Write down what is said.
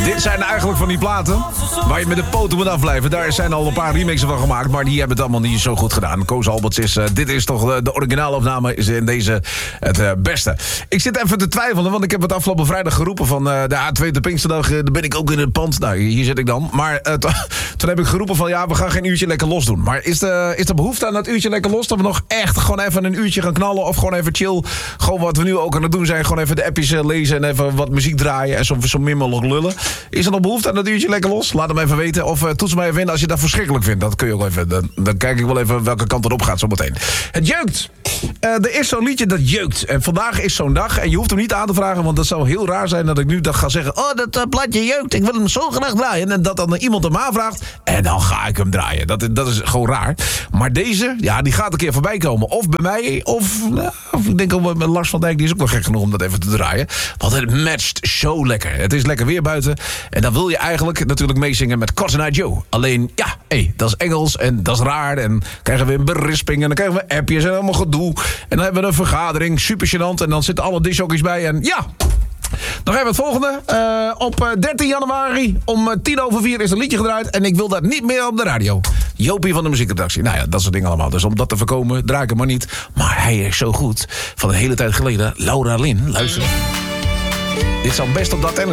Dit zijn eigenlijk van die platen waar je met de poten moet afblijven. Daar zijn al een paar remixen van gemaakt, maar die hebben het allemaal niet zo goed gedaan. Koos Alberts is, dit is toch de originaalopname, is in deze het beste. Ik zit even te twijfelen, want ik heb het afgelopen vrijdag geroepen van de A2 de Pinksterdag. Daar ben ik ook in het pand. Nou, hier zit ik dan. Maar toen heb ik geroepen van ja, we gaan geen uurtje lekker los doen. Maar is er behoefte aan dat uurtje lekker los? Dat we nog echt gewoon even een uurtje gaan knallen of gewoon even chill. Gewoon wat we nu ook aan het doen zijn. Gewoon even de appjes lezen en even wat muziek draaien en zo min mogelijk lullen. Is er nog behoefte aan dat uurtje lekker los? Laat hem even weten. Of toets mij even in als je dat verschrikkelijk vindt. Dat kun je ook even. Dan kijk ik wel even welke kant het op gaat zometeen. Het jeukt. Er is zo'n liedje dat jeukt. En vandaag is zo'n dag. En je hoeft hem niet aan te vragen, want dat zou heel raar zijn dat ik nu dat ga zeggen. Oh, dat plaatje jeukt. Ik wil hem zo graag draaien. En dat dan iemand hem aanvraagt. En dan ga ik hem draaien. Dat is gewoon raar. Maar deze, ja, die gaat een keer voorbij komen. Of bij mij, of ik denk ook met Lars van Dijk. Die is ook wel gek genoeg om dat even te draaien. Want het matcht zo lekker. Het is lekker weer buiten. En dan wil je eigenlijk natuurlijk meezingen met Cotton Eye Joe. Alleen, ja, dat is Engels en dat is raar. En dan krijgen we een berisping en dan krijgen we appjes en allemaal gedoe. En dan hebben we een vergadering, super gênant. En dan zitten alle discjockeys bij en ja... Dan hebben we het volgende. Op 13 januari om 4:10 is een liedje gedraaid. En ik wil dat niet meer op de radio. Jopie van de muziekredactie. Nou ja, dat soort dingen allemaal. Dus om dat te voorkomen, draai ik hem maar niet. Maar hij is zo goed. Van een hele tijd geleden. Laura Lynn, luister. Dit zou best op dat